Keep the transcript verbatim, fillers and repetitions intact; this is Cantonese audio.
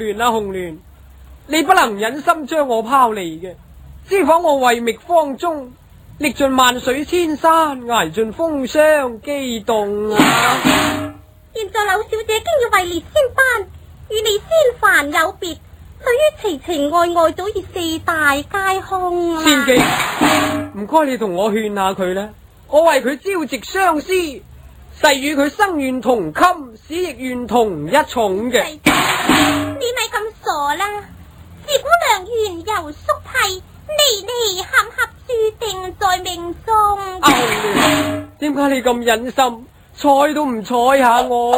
鸞啊紅鸞，你不能忍心將我拋離嘅，知否我為覓芳蹤，歷盡萬水千山，捱盡風霜激動啊！ 現在柳小姐經要位列仙班，與你仙凡有別，對於情情愛愛早已四大皆空啦。 千記，唔該你同我勸下佢啦，我為佢朝夕相思，誓與佢生願同衾，死亦願同一重嘅。 你咪咁傻啦！自古良緣由宿替，離離合合注定在命中。 啊，點解你咁忍心，睬都唔睬下我？